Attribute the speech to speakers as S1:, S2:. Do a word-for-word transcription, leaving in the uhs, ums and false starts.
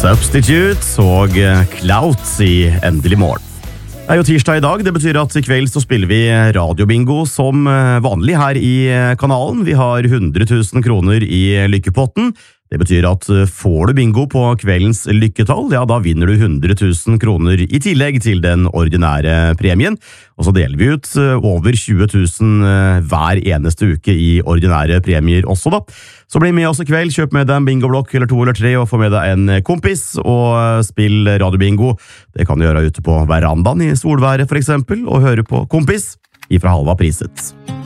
S1: Substitute og Clouds i Endelig morgen. Det er jo tirsdag i dag, det betyr at i kveld så spiller vi radiobingo som vanlig her i kanalen. Vi har hundre tusen kroner i lykkepotten. Det betyr at får du bingo på kveldens lykketall, ja da vinner du hundre tusen kroner i tillegg til den ordinære premien. Og så deler vi ut over tjue tusen hver eneste uke i ordinære premier også da. Så bli med oss i kveld, kjøp med deg en bingoblokk eller to eller tre og få med deg en kompis og spill radiobingo. Det kan du gjøre ute på verandaen i solværet for eksempel, og høre på kompis ifra halva priset.